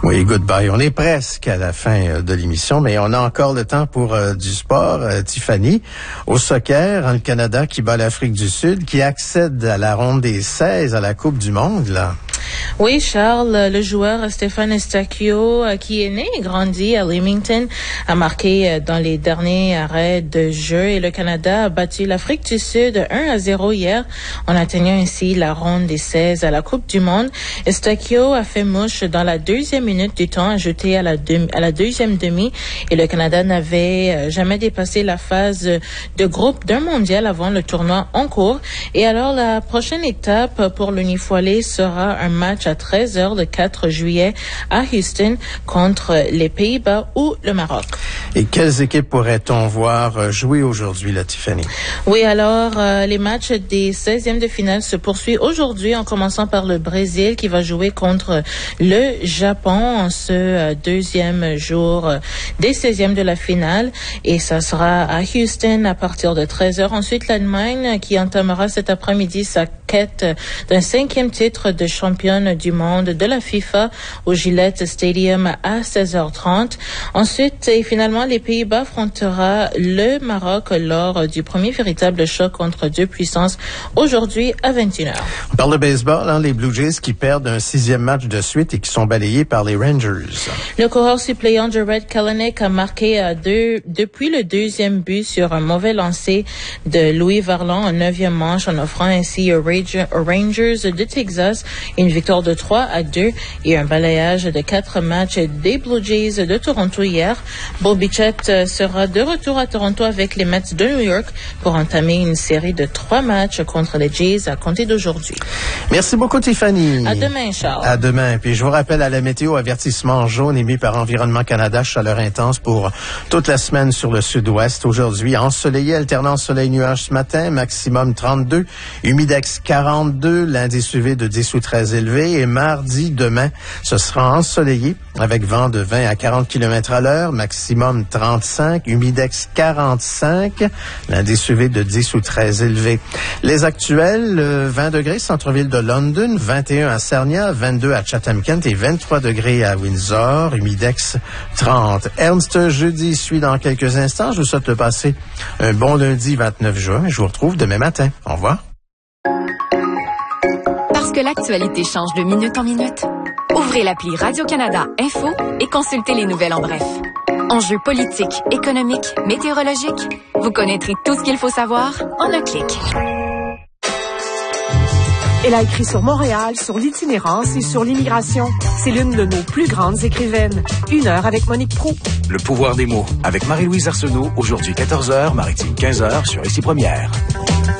Oui, goodbye. On est presque à la fin de l'émission, mais on a encore le temps pour du sport. Tiffany, au soccer, le Canada qui bat l'Afrique du Sud, qui accède à la ronde des 16 à la Coupe du Monde, là. Oui, Charles, le joueur Stéphane Eustáquio, qui est né et grandi à Leamington, a marqué dans les derniers arrêts de jeu et le Canada a battu l'Afrique du Sud 1-0 hier en atteignant ainsi la ronde des 16 à la Coupe du Monde. Eustáquio a fait mouche dans la deuxième minute du temps ajouté à la deuxième demi et le Canada n'avait jamais dépassé la phase de groupe d'un mondial avant le tournoi en cours. Et alors la prochaine étape pour l'unifoilé sera un match à 13h le 4 juillet à Houston contre les Pays-Bas ou le Maroc. Et quelles équipes pourrait-on voir jouer aujourd'hui, là, Tiffany? Oui, alors les matchs des 16e de finale se poursuivent aujourd'hui en commençant par le Brésil qui va jouer contre le Japon en ce deuxième jour des 16e de la finale et ça sera à Houston à partir de 13h. Ensuite, l'Allemagne qui entamera cet après-midi sa quête d'un 5e titre de championne du monde de la FIFA au Gillette Stadium à 16h30. Ensuite, et finalement, les Pays-Bas affrontera le Maroc lors du premier véritable choc entre deux puissances aujourd'hui à 21h. On parle de baseball, hein, les Blue Jays qui perdent un 6e match de suite et qui sont balayés par les Rangers. Le coureur suppléant Jared Kelenic a marqué depuis le deuxième but sur un mauvais lancer de Louis Varland en 9e manche en offrant ainsi aux Rangers de Texas une victoire de 3-2 et un balayage de 4 matchs des Blue Jays de Toronto hier. Bo Bichette sera de retour à Toronto avec les Mets de New York pour entamer une série de 3 matchs contre les Jays à compter d'aujourd'hui. Merci beaucoup, Tiffany. À demain, Charles. À demain. Puis je vous rappelle à la météo, avertissement jaune émis par Environnement Canada, chaleur intense pour toute la semaine sur le sud-ouest. Aujourd'hui, ensoleillé, alternance soleil-nuage ce matin, maximum 32, humidex 42, l'indice UV de 10 ou 13 élevé. Et mardi, demain, ce sera ensoleillé avec vent de 20 à 40 km à l'heure, maximum 35, humidex 45, l'indice UV de 10 ou 13 élevé. Les actuels, 20 degrés centre-ville de London, 21 à Sarnia, 22 à Chatham-Kent et 23 degrés à Windsor, humidex 30. Ernst jeudi suit dans quelques instants. Je vous souhaite de passer un bon lundi 29 juin. Je vous retrouve demain matin. Au revoir. Parce que l'actualité change de minute en minute, ouvrez l'appli Radio-Canada Info et consultez les nouvelles en bref. Enjeux politiques, économiques, météorologiques, vous connaîtrez tout ce qu'il faut savoir en un clic. Elle a écrit sur Montréal, sur l'itinérance et sur l'immigration. C'est l'une de nos plus grandes écrivaines. 1 heure avec Monique Proulx. Le pouvoir des mots avec Marie-Louise Arsenault, aujourd'hui 14h, Maritime 15h sur Ici Première.